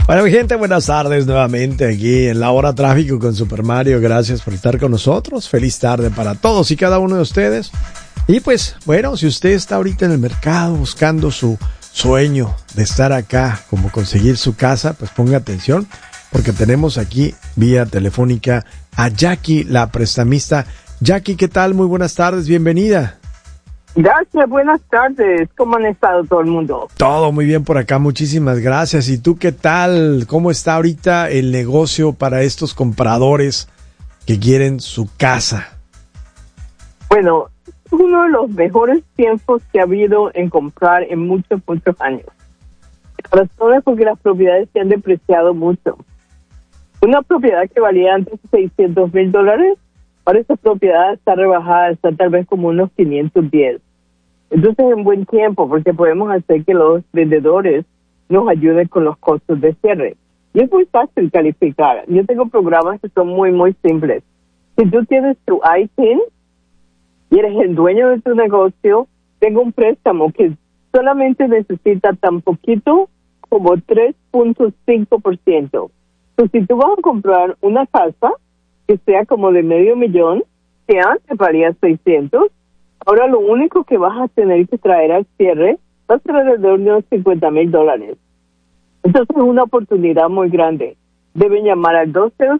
Bueno, mi gente, buenas tardes nuevamente aquí en La Hora Tráfico con Super Mario. Gracias por estar con nosotros. Feliz tarde para todos y cada uno de ustedes. Y pues, bueno, si usted está ahorita en el mercado buscando su sueño de estar acá, como conseguir su casa, pues ponga atención, porque tenemos aquí vía telefónica a Jackie, la prestamista. Jackie, ¿qué tal? Muy buenas tardes, bienvenida. Gracias, buenas tardes. ¿Cómo han estado todo el mundo? Todo muy bien por acá, muchísimas gracias. ¿Y tú qué tal? ¿Cómo está ahorita el negocio para estos compradores que quieren su casa? Bueno, es uno de los mejores tiempos que ha habido en comprar en muchos años. La razón es porque las propiedades se han depreciado mucho. Una propiedad que valía antes $600,000, ahora esa propiedad está rebajada, está tal vez como unos 510. Entonces es un buen tiempo porque podemos hacer que los vendedores nos ayuden con los costos de cierre. Y es muy fácil calificar. Yo tengo programas que son muy simples. Si tú tienes tu ITIN y eres el dueño de tu negocio, tengo un préstamo que solamente necesita tan poquito como 3.5%. Entonces, si tú vas a comprar una casa que sea como de $500,000, que antes valía 600, ahora lo único que vas a tener que traer al cierre va a ser alrededor de unos $50,000. Entonces es una oportunidad muy grande. Deben llamar al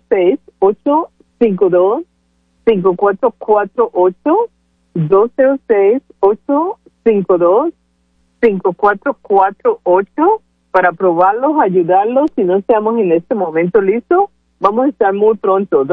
206-852-5448, 206-852-5448, para probarlos, ayudarlos. Si no estamos en este momento listos, vamos a estar muy pronto.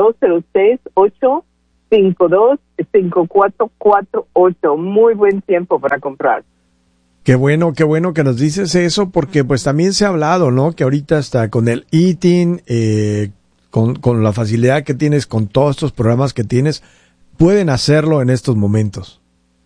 206-852-5448. Muy buen tiempo para comprar. Qué bueno que nos dices eso, porque pues también se ha hablado, ¿no? Que ahorita está con el ITIN, con la facilidad que tienes, con todos estos programas que tienes, pueden hacerlo en estos momentos.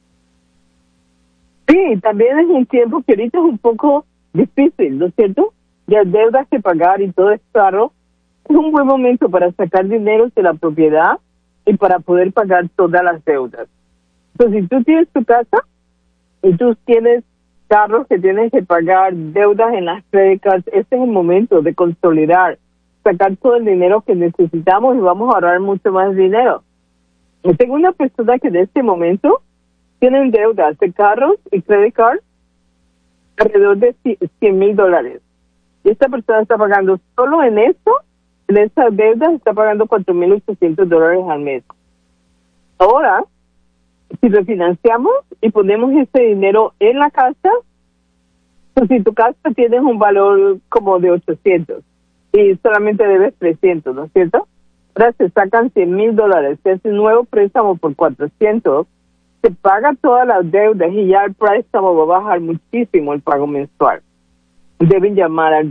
Sí, también es un tiempo que ahorita es un poco difícil, ¿no es cierto? Ya deudas que pagar y todo es caro. Es un buen momento para sacar dinero de la propiedad y para poder pagar todas las deudas. Entonces, si tú tienes tu casa y tú tienes carros que tienes que pagar, deudas en las créditos, este es el momento de consolidar, sacar todo el dinero que necesitamos y vamos a ahorrar mucho más dinero. Yo tengo una persona que en este momento tienen deudas de carros y credit card alrededor de $100,000. Y esta persona está pagando solo en esto, en esas deudas, está pagando $4,800 al mes. Ahora, si refinanciamos y ponemos ese dinero en la casa, pues si tu casa tiene un valor como de 800 y solamente debes 300, ¿no es cierto? Ahora se sacan $100,000, se hace un nuevo préstamo por 400, se paga todas las deudas y ya el préstamo va a bajar muchísimo el pago mensual. Deben llamar al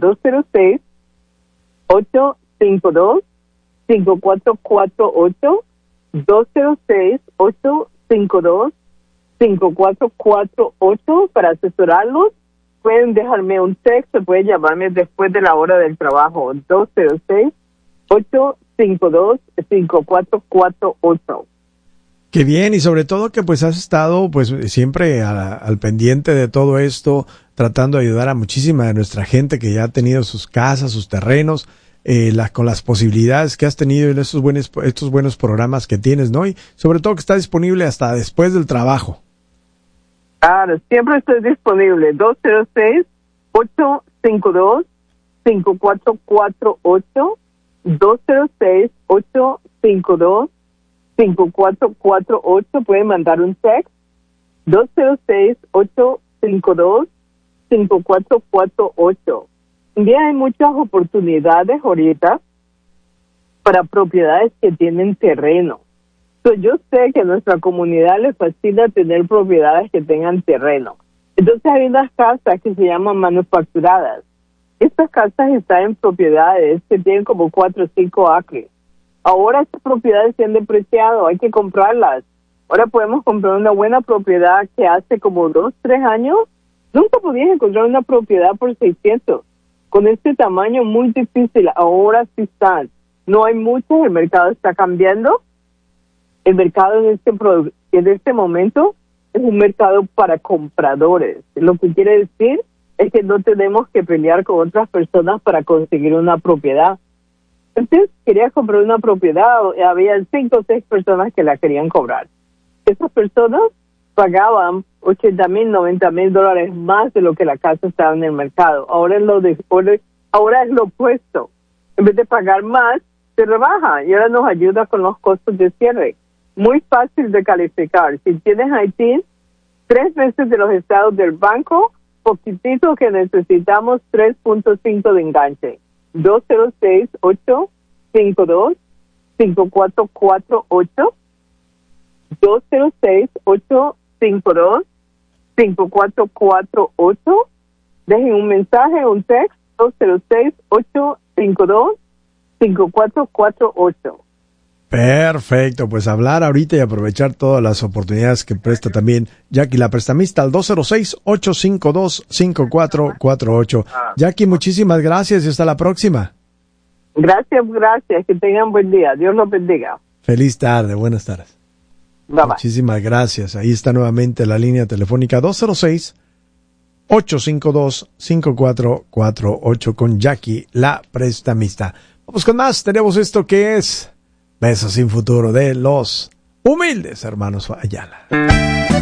206-852-5448, 206-852-5448 para asesorarlos. Pueden dejarme un texto, pueden llamarme después de la hora del trabajo, 206-852-5448. Qué bien, y sobre todo que pues has estado pues siempre al pendiente de todo esto, tratando de ayudar a muchísima de nuestra gente que ya ha tenido sus casas, sus terrenos, con las posibilidades que has tenido en estos buenos programas que tienes, ¿no? Y sobre todo que está disponible hasta después del trabajo. Claro, siempre estoy disponible. 206-852-5448, 206-852-5448. Pueden mandar un text. 206-852-5448. Ya hay muchas oportunidades ahorita para propiedades que tienen terreno. Yo sé que a nuestra comunidad le fascina tener propiedades que tengan terreno. Entonces hay unas casas que se llaman manufacturadas. Estas casas están en propiedades que tienen como 4 o 5 acres. Ahora estas propiedades se han depreciado, hay que comprarlas. Ahora podemos comprar una buena propiedad que hace como 2, 3 años. Nunca podías encontrar una propiedad por 600. Con este tamaño muy difícil, ahora sí están. No hay mucho, el mercado está cambiando. El mercado en este momento es un mercado para compradores. Lo que quiere decir es que no tenemos que pelear con otras personas para conseguir una propiedad. Entonces, quería comprar una propiedad, había 5 o 6 personas que la querían cobrar. Esas personas pagaban $80,000, $90,000 más de lo que la casa estaba en el mercado. Ahora es lo opuesto. En vez de pagar más, se rebaja y ahora nos ayuda con los costos de cierre. Muy fácil de calificar. Si tienes ITIN, 3 meses de los estados del banco, poquitito que necesitamos 3.5 de enganche. 206-852-5448. 206-852-5448. Dejen un mensaje, un text, 206-852-5448. Perfecto, pues hablar ahorita y aprovechar todas las oportunidades que presta también Jackie la prestamista al 206-852-5448. Jackie, muchísimas gracias y hasta la próxima. Gracias, que tengan buen día. Dios los bendiga. Feliz tarde, buenas tardes. Bye bye. Muchísimas gracias. Ahí está nuevamente la línea telefónica 206-852-5448 con Jackie la prestamista. Vamos con más, tenemos esto que es Besos sin Futuro de los humildes hermanos Ayala.